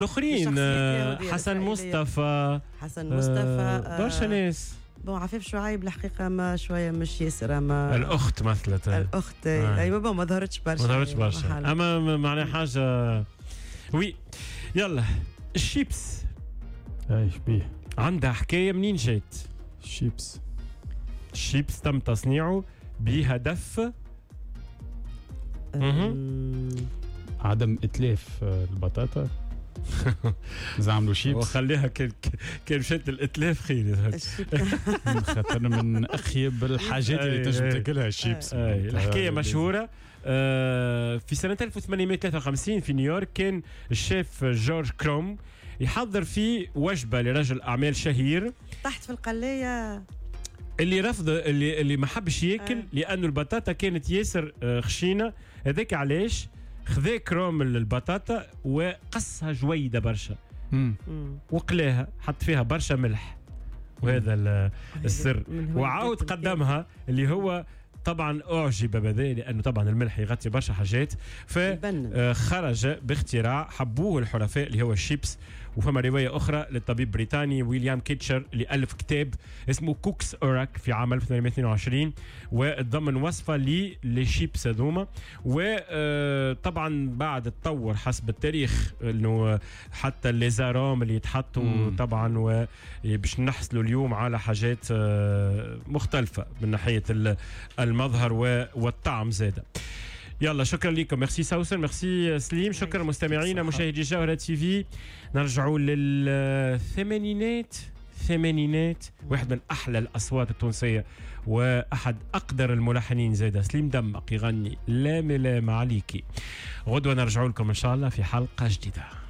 الاخرين حسن مصطفى برشا ناس. بون عفيف شعيب الحقيقه ما شويه مش ياسر. اما الاخت مثلت الاخت ايوه بون ما ظهرتش برشا اما معناها حاجه وي. يلا الشيبس ايش بيه عندها حكايه منين جات. الشيبس تم تصنيعه بهدف عدم اتلاف البطاطا. زعملوا شيبس وخليها كان مشات الاتلاف خير خاطر من اخيب الحاجات اللي تنجم تاكلها الشيبس. الحكايه مشهوره. في سنه 1853 في نيويورك كان الشيف جورج كروم يحضر فيه وجبه لرجل اعمال شهير تحت في القلايه اللي رفض اللي ما حبش ياكل لانه البطاطا كانت ياسر خشينه. هذاك علاش خذا كروم البطاطا وقصها جويده برشا وقلاها حط فيها برشا ملح وهذا السر وعاود قدمها اللي هو طبعا أعجب بذلك لأنه طبعا الملح يغطي برشا حاجات فخرج باختراع حبوه الحرفاء اللي هو الشيبس. وفما رواية أخرى للطبيب بريطاني ويليام كيتشر اللي ألف كتاب اسمه كوكس أوراك في عام 1822 وضمن وصفة للشيبس هذوما. وطبعا بعد تطور حسب التاريخ انه حتى الليزاروم اللي يتحطوا طبعا وباش نحصلوا اليوم على حاجات مختلفة من ناحية المظهر والطعم زاده. يلا شكرا لكم. ميرسي سوسن ميرسي سليم. شكرا مستمعينا مشاهدي جوهرة تي في. نرجعوا للثمانينات واحد من أحلى الأصوات التونسية وأحد أقدر الملحنين زاده سليم دمق يغني لام لام عليكي. غدوة نرجعوا لكم إن شاء الله في حلقة جديدة.